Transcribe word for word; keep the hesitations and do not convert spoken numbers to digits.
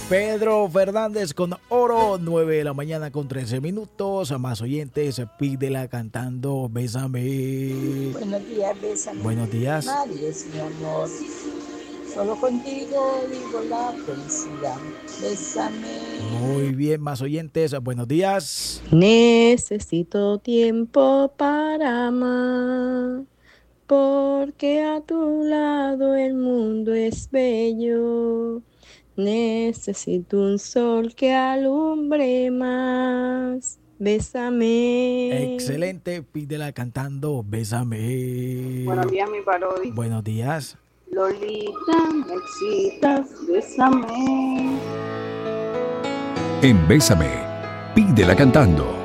Pedro Fernández con Oro, nueve de la mañana con trece minutos. A más oyentes, pídela cantando Bésame. Buenos días, bésame. Buenos días. Nadie es mi amor. Solo contigo vivo la felicidad. Bésame. Muy bien, más oyentes, buenos días. Necesito tiempo para amar, porque a tu lado el mundo es bello. Necesito un sol que alumbre más. Bésame. Excelente, pídela cantando Bésame. Buenos días, mi parodi. Buenos días. Lolita, me excitas, bésame. En Bésame, pídela cantando.